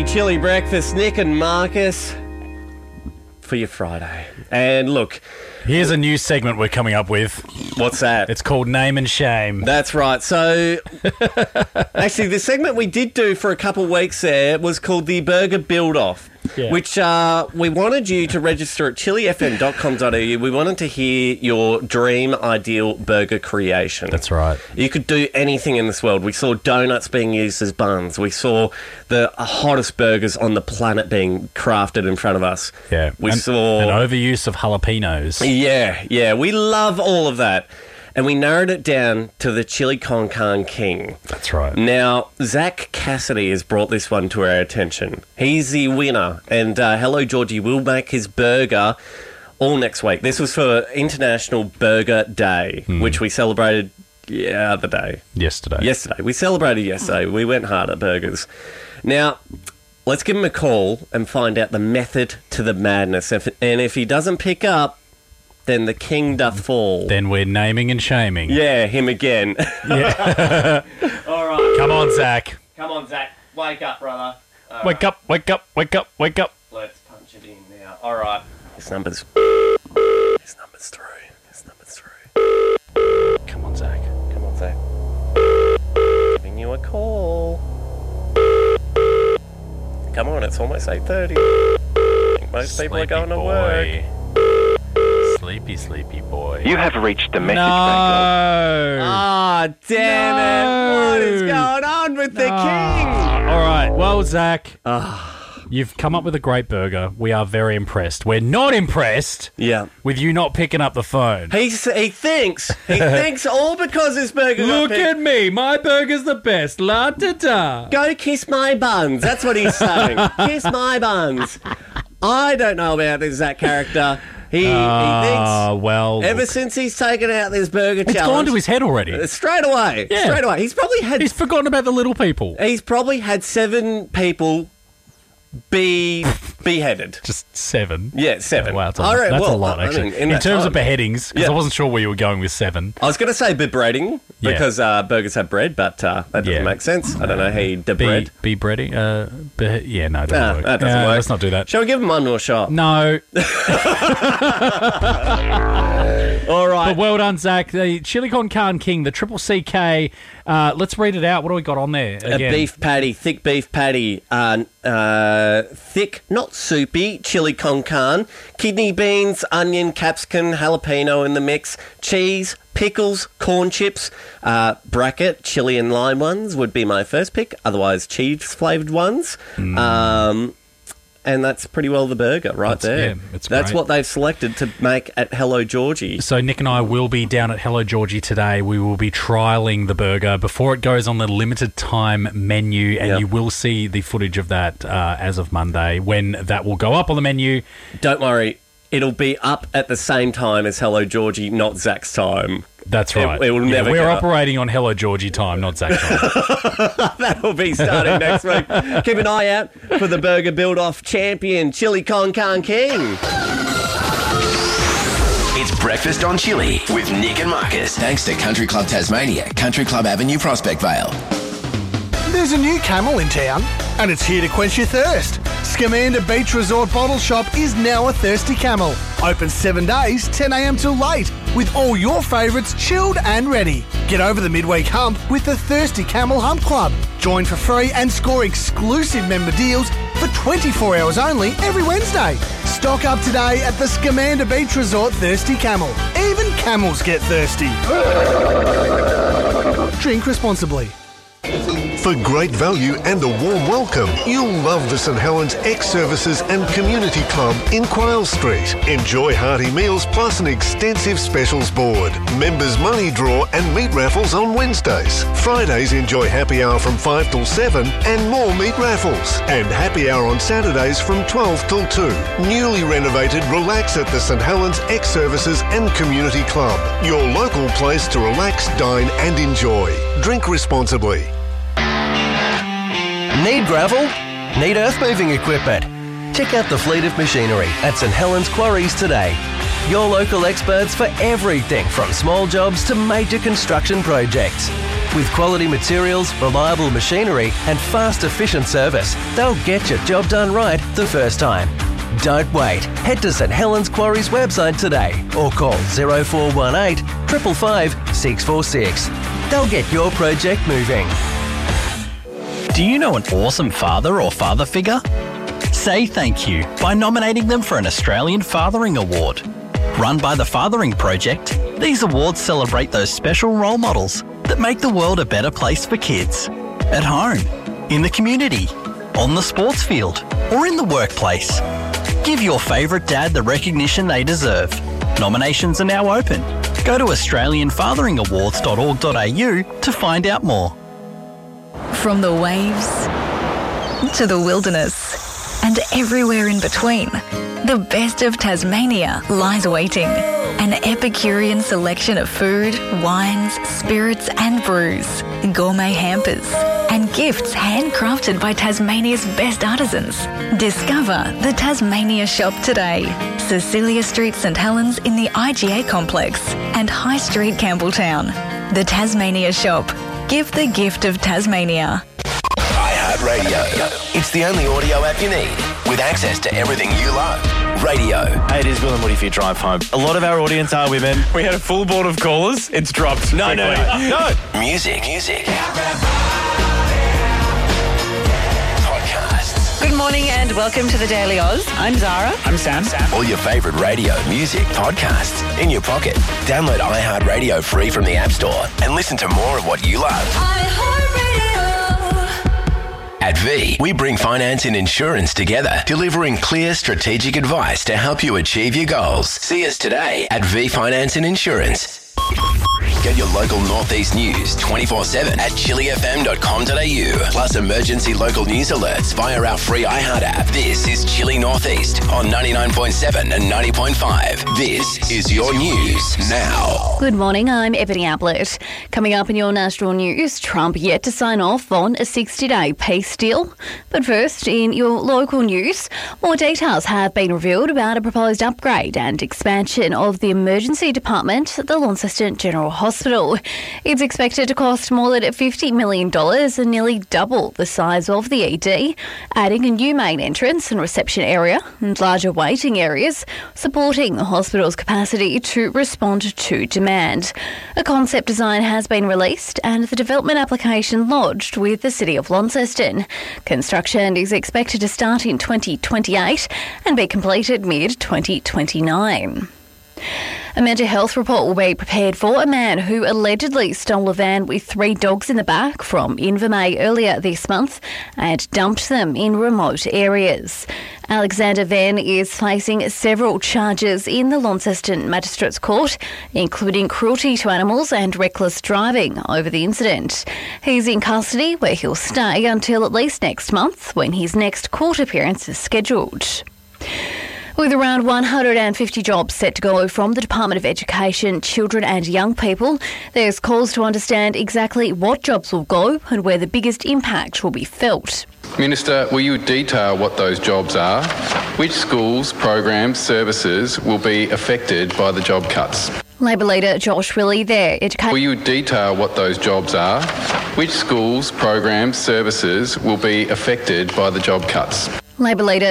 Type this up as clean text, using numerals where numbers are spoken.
Chili breakfast, Nick and Marcus, for your Friday. And look, here's a new segment we're coming up with. What's that? It's called Name and Shame. That's right. So, actually, the segment we did do for a couple of weeks there was called the Burger Build-Off, which we wanted you to register at chilifm.com.au. We wanted to hear your dream ideal burger creation. That's right. You could do anything in this world. We saw donuts being used as buns. We saw the hottest burgers on the planet being crafted in front of us. Yeah. We saw an overuse of jalapenos. Yeah. We love all of that. And we narrowed it down to the Chili Con Carne King. That's right. Now, Zach Cassidy has brought this one to our attention. He's the winner. And Hello Georgie will make his burger all next week. This was for International Burger Day, which we celebrated the other day. Yesterday. We celebrated yesterday. We went hard at burgers. Now, let's give him a call and find out the method to the madness. And if he doesn't pick up, then the king doth fall. Then we're naming and shaming. Yeah, him again. Yeah. All right. Come on, Zach. Wake up, brother. Wake up. Let's punch it in now. All right. His number's through. Come on, Zach. Giving you a call. Come on, it's almost 8:30. I think most people are going to work. Sleepy boy. You have reached the message bank. Ah, damn it. What is going on with the king? All right. Well, Zach, you've come up with a great burger. We are very impressed. We're not impressed with you not picking up the phone. He thinks all because his burger got Look picked. at me. My burger's the best. La-da-da. Go kiss my buns. That's what he's saying. Kiss my buns. I don't know about this Zach character. He thinks, ever since he's taken out this burger challenge... It's gone to his head already. Straight away. Yeah. Straight away. He's forgotten about the little people. He's probably had 7 people be beheaded. Just 7? Yeah, 7. Oh, wow, that's a lot, actually. In terms of beheadings, because I wasn't sure where you were going with 7. I was going to say bebreading, because burgers have bread, but that doesn't make sense. I don't know how you debread. Be breading? No, it doesn't work. That doesn't work. Let's not do that. Shall we give him one more shot? No. All right. But well done, Zach. The Chili Con Carne King, the Triple CK. Let's read it out. What do we got on there? Again? A beef patty, thick beef patty, thick, not soupy, chili con carne, kidney beans, onion, capsicum, jalapeno in the mix, cheese, pickles, corn chips, bracket, chili and lime ones would be my first pick, otherwise cheese-flavoured ones. And that's pretty well the burger there. Yeah, that's great. what they've selected to make at Hello Georgie. So Nick and I will be down at Hello Georgie today. We will be trialling the burger before it goes on the limited time menu, and you will see the footage of that as of Monday when that will go up on the menu. Don't worry, it'll be up at the same time as Hello Georgie, not Zach's time. That's right. It will never we're get operating on Hello Georgie time, not Zach time. That'll be starting next week. Keep an eye out for the Burger Build-Off champion, Chili Con Carne King. It's Breakfast on Chili with Nick and Marcus. Thanks to Country Club Tasmania, Country Club Avenue, Prospect Vale. There's a new camel in town, and it's here to quench your thirst. Scamander Beach Resort Bottle Shop is now a Thirsty Camel. Open 7 days, 10 a.m. till late, with all your favourites chilled and ready. Get over the midweek hump with the Thirsty Camel Hump Club. Join for free and score exclusive member deals for 24 hours only every Wednesday. Stock up today at the Scamander Beach Resort Thirsty Camel. Even camels get thirsty. Drink responsibly. For great value and a warm welcome, you'll love the St Helens Ex-Services and Community Club in Quayle Street. Enjoy hearty meals plus an extensive specials board. Members money draw and meat raffles on Wednesdays. Fridays enjoy happy hour from 5 till 7 and more meat raffles. And happy hour on Saturdays from 12 till 2. Newly renovated Relax at the St Helens Ex-Services and Community Club. Your local place to relax, dine and enjoy. Drink responsibly. Need gravel? Need earth-moving equipment? Check out the fleet of machinery at St Helens Quarries today. Your local experts for everything from small jobs to major construction projects. With quality materials, reliable machinery and fast, efficient service, they'll get your job done right the first time. Don't wait. Head to St Helens Quarries website today or call 0418 555 646. They'll get your project moving. Do you know an awesome father or father figure? Say thank you by nominating them for an Australian Fathering Award. Run by the Fathering Project, these awards celebrate those special role models that make the world a better place for kids. At home, in the community, on the sports field, or in the workplace. Give your favourite dad the recognition they deserve. Nominations are now open. Go to australianfatheringawards.org.au to find out more. From the waves to the wilderness and everywhere in between, the best of Tasmania lies waiting. An Epicurean selection of food, wines, spirits and brews, gourmet hampers and gifts handcrafted by Tasmania's best artisans. Discover the Tasmania Shop today. Cecilia Street, St Helens in the IGA complex and High Street, Campbelltown. The Tasmania Shop. Give the gift of Tasmania. iHeartRadio. It's the only audio app you need with access to everything you love. Radio. Hey, it is Will and Woody for your drive home. A lot of our audience are women. We had a full board of callers. It's dropped. No. Music. Podcasts. Good morning and welcome to the Daily Oz. I'm Zara. I'm Sam. All your favourite radio, music, podcasts in your pocket. Download iHeartRadio free from the App Store and listen to more of what you love. At V, we bring finance and insurance together, delivering clear strategic advice to help you achieve your goals. See us today at V Finance and Insurance. Get your local Northeast news 24/7 at chilifm.com.au. Plus emergency local news alerts via our free iHeart app. This is Chili Northeast on 99.7 and 90.5. This is your news now. Good morning, I'm Ebony Ablett. Coming up in your national news, Trump yet to sign off on a 60-day peace deal. But first, in your local news, more details have been revealed about a proposed upgrade and expansion of the emergency department at the Launceston General Hospital. It's expected to cost more than $50 million and nearly double the size of the ED, adding a new main entrance and reception area and larger waiting areas, supporting the hospital's capacity to respond to demand. A concept design has been released and the development application lodged with the City of Launceston. Construction is expected to start in 2028 and be completed mid-2029. A mental health report will be prepared for a man who allegedly stole a van with 3 dogs in the back from Invermay earlier this month and dumped them in remote areas. Alexander Venn is facing several charges in the Launceston Magistrates Court, including cruelty to animals and reckless driving over the incident. He's in custody where he'll stay until at least next month, when his next court appearance is scheduled. With around 150 jobs set to go from the Department of Education, Children and Young People, there's calls to understand exactly what jobs will go and where the biggest impact will be felt. Minister, will you detail what those jobs are? Which schools, programs, services will be affected by the job cuts? Labor leader Josh Willey there. Will you detail what those jobs are? Which schools, programs, services will be affected by the job cuts? Labor leader